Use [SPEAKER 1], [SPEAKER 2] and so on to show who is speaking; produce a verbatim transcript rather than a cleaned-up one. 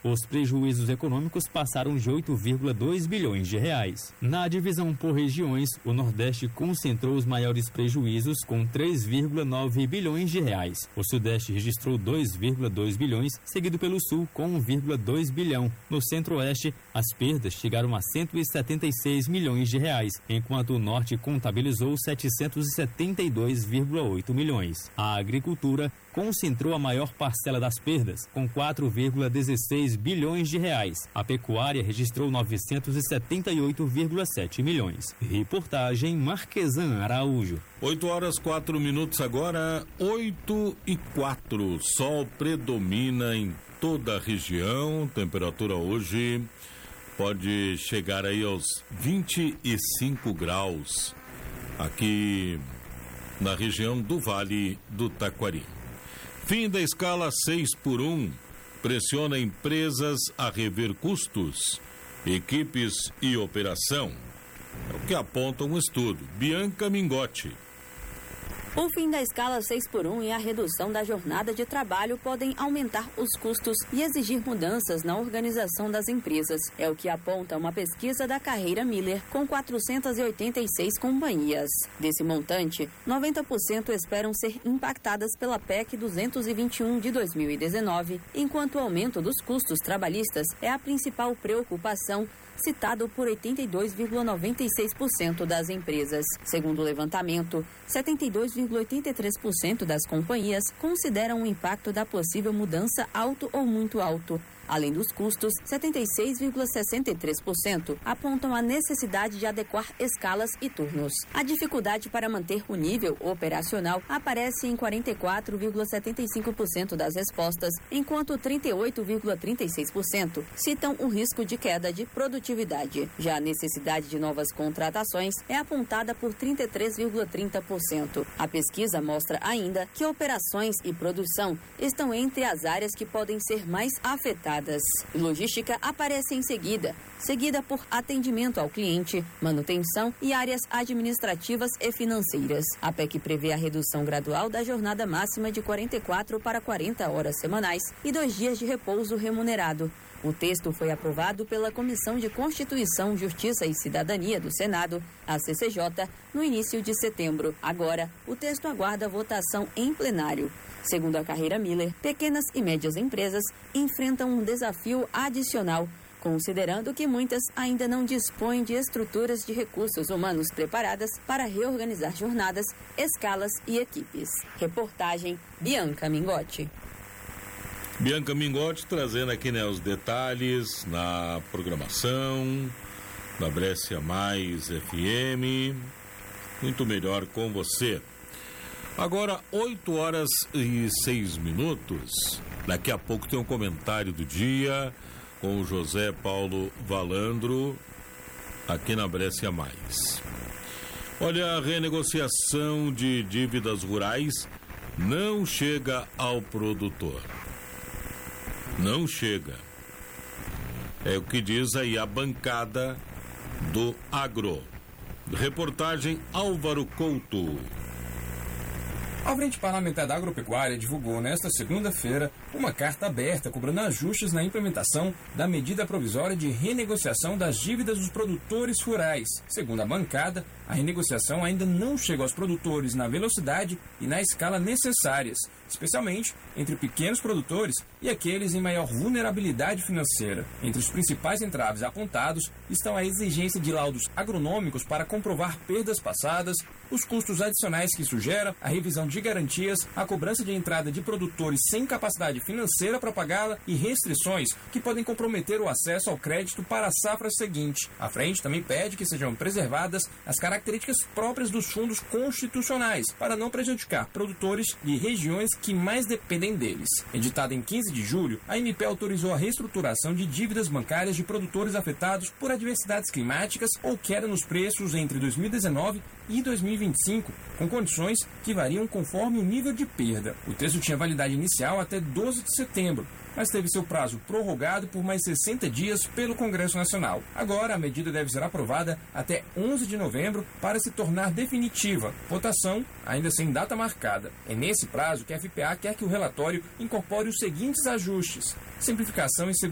[SPEAKER 1] Os prejuízos econômicos passaram de oito vírgula dois bilhões de reais. Na divisão por regiões, o Nordeste concentrou os maiores prejuízos com três vírgula nove bilhões de reais. O Sudeste registrou dois vírgula dois bilhões, seguido pelo Sul com um vírgula dois bilhão. No Centro-Oeste, as perdas chegaram a cento e setenta e seis milhões de reais, enquanto o Norte contabilizou setecentos e setenta e dois vírgula oito milhões. A agricultura concentrou a maior parcela das perdas, com quatro vírgula dezesseis bilhões de reais. A pecuária registrou novecentos e setenta e oito vírgula sete milhões. Reportagem Marquesan Araújo.
[SPEAKER 2] oito horas quatro minutos agora, oito e quatro. Sol predomina em toda a região. Temperatura hoje pode chegar aí aos vinte e cinco graus aqui na região do Vale do Taquari. Fim da escala seis por um pressiona empresas a rever custos, equipes e operação. É o que aponta um estudo. Bianca Mingotti.
[SPEAKER 3] O fim da escala seis por um e a redução da jornada de trabalho podem aumentar os custos e exigir mudanças na organização das empresas. É o que aponta uma pesquisa da Carreira Miller com quatrocentas e oitenta e seis companhias. Desse montante, noventa por cento esperam ser impactadas pela P E C duzentos e vinte e um de dois mil e dezenove, enquanto o aumento dos custos trabalhistas é a principal preocupação, citado por oitenta e dois vírgula noventa e seis por cento das empresas. Segundo o levantamento, setenta e dois vírgula oitenta e três por cento das companhias consideram o impacto da possível mudança alto ou muito alto. Além dos custos, setenta e seis vírgula sessenta e três por cento apontam a necessidade de adequar escalas e turnos. A dificuldade para manter o nível operacional aparece em quarenta e quatro vírgula setenta e cinco por cento das respostas, enquanto trinta e oito vírgula trinta e seis por cento citam o risco de queda de produtividade. Já a necessidade de novas contratações é apontada por trinta e três vírgula trinta por cento. A pesquisa mostra ainda que operações e produção estão entre as áreas que podem ser mais afetadas. Logística aparece em seguida, seguida por atendimento ao cliente, manutenção e áreas administrativas e financeiras. A P E C prevê a redução gradual da jornada máxima de quarenta e quatro para quarenta horas semanais e dois dias de repouso remunerado. O texto foi aprovado pela Comissão de Constituição, Justiça e Cidadania do Senado, a C C J, no início de setembro. Agora, o texto aguarda votação em plenário. Segundo a Carreira Miller, pequenas e médias empresas enfrentam um desafio adicional, considerando que muitas ainda não dispõem de estruturas de recursos humanos preparadas para reorganizar jornadas, escalas e equipes. Reportagem Bianca Mingotti.
[SPEAKER 2] Bianca Mingotti trazendo aqui, né, os detalhes na programação da Brescia Mais F M. Muito melhor com você. Agora, oito horas e seis minutos. Daqui a pouco tem um comentário do dia com o José Paulo Valandro aqui na Brescia Mais. Olha, a renegociação de dívidas rurais não chega ao produtor. Não chega. É o que diz aí a bancada do agro. Reportagem Álvaro Couto.
[SPEAKER 4] A Frente Parlamentar da Agropecuária divulgou nesta segunda-feira uma carta aberta cobrando ajustes na implementação da medida provisória de renegociação das dívidas dos produtores rurais. Segundo a bancada, a renegociação ainda não chega aos produtores na velocidade e na escala necessárias, especialmente entre pequenos produtores e aqueles em maior vulnerabilidade financeira. Entre os principais entraves apontados estão a exigência de laudos agronômicos para comprovar perdas passadas, os custos adicionais que isso gera, a revisão de garantias, a cobrança de entrada de produtores sem capacidade financeira para pagá-la e restrições que podem comprometer o acesso ao crédito para a safra seguinte. A frente também pede que sejam preservadas as características próprias dos fundos constitucionais para não prejudicar produtores de regiões que mais dependem deles. Editada em quinze de julho, a M P autorizou a reestruturação de dívidas bancárias de produtores afetados por adversidades climáticas ou queda nos preços entre dois mil e dezenove e dois mil e vinte e cinco, com condições que variam conforme o nível de perda. O texto tinha validade inicial até doze de setembro, mas teve seu prazo prorrogado por mais sessenta dias pelo Congresso Nacional. Agora, a medida deve ser aprovada até onze de novembro para se tornar definitiva. Votação ainda sem data marcada. É nesse prazo que a F P A quer que o relatório incorpore os seguintes ajustes: simplificação e segurança